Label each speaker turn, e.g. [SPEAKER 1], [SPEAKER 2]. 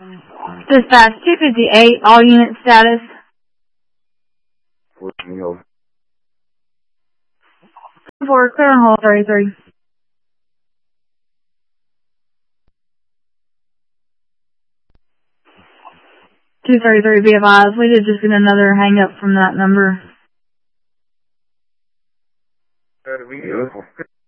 [SPEAKER 1] Dispatch 258, all unit status.
[SPEAKER 2] 14 hold.
[SPEAKER 1] 4, clear and hold 33. Be advised, we did just get another hang up from that number.
[SPEAKER 2] Beautiful.